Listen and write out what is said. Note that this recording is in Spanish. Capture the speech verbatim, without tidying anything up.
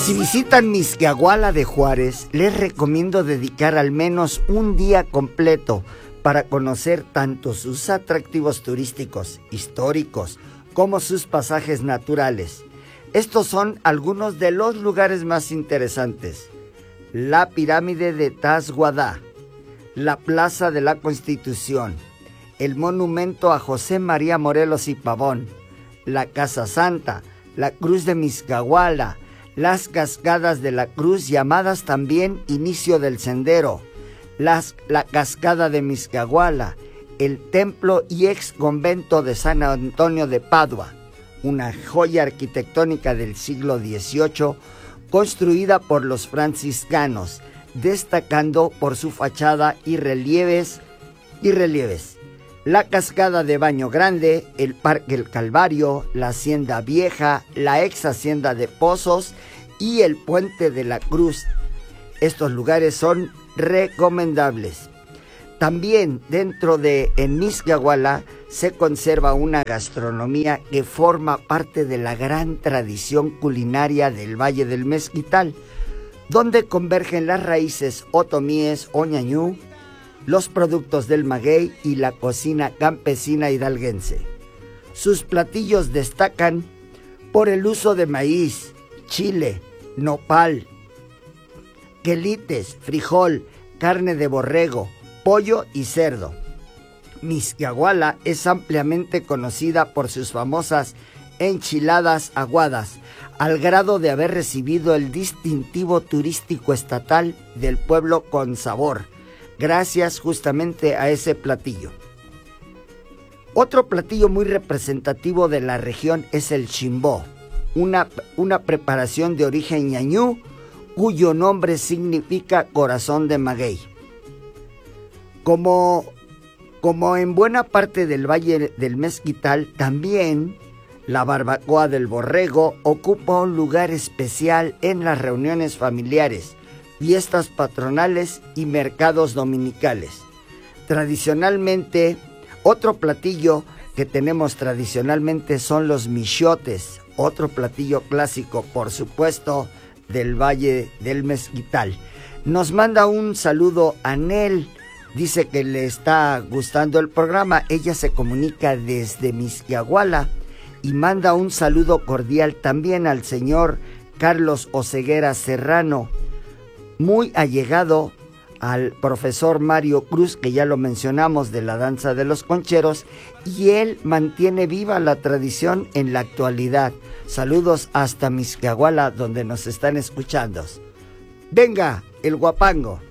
Si visitan Mixquiahuala de Juárez, les recomiendo dedicar al menos un día completo para conocer tanto sus atractivos turísticos, históricos, como sus pasajes naturales. Estos son algunos de los lugares más interesantes: la pirámide de Tashuadá, la Plaza de la Constitución, el monumento a José María Morelos y Pavón, la Casa Santa, la Cruz de Mixquiahuala, las cascadas de la Cruz, llamadas también Inicio del Sendero, las, la cascada de Mixquiahuala, el templo y ex convento de San Antonio de Padua, una joya arquitectónica del siglo dieciocho construida por los franciscanos, destacando por su fachada y relieves, y relieves. La cascada de Baño Grande, el Parque El Calvario, la Hacienda Vieja, la ex Hacienda de Pozos y el Puente de la Cruz. Estos lugares son recomendables. También dentro de en Mixquiahuala se conserva una gastronomía que forma parte de la gran tradición culinaria del Valle del Mezquital, donde convergen las raíces otomíes o ñañú, los productos del maguey y la cocina campesina hidalguense. Sus platillos destacan por el uso de maíz, chile, nopal, quelites, frijol, carne de borrego, pollo y cerdo. Mixquiahuala es ampliamente conocida por sus famosas enchiladas aguadas, al grado de haber recibido el distintivo turístico estatal del pueblo con sabor, gracias justamente a ese platillo. Otro platillo muy representativo de la región es el chimbó, una, una preparación de origen ñañú, cuyo nombre significa corazón de maguey. Como, como en buena parte del Valle del Mezquital, también la barbacoa del borrego ocupa un lugar especial en las reuniones familiares, fiestas patronales y mercados dominicales. Tradicionalmente, otro platillo que tenemos tradicionalmente son los michotes, otro platillo clásico, por supuesto, del Valle del Mezquital. Nos manda un saludo a Nel, dice que le está gustando el programa. Ella se comunica desde Mixquiahuala y manda un saludo cordial también al señor Carlos Oseguera Serrano, muy allegado al profesor Mario Cruz, que ya lo mencionamos, de la danza de los concheros, y él mantiene viva la tradición en la actualidad. Saludos hasta Mixquiahuala, donde nos están escuchando. Venga, el guapango.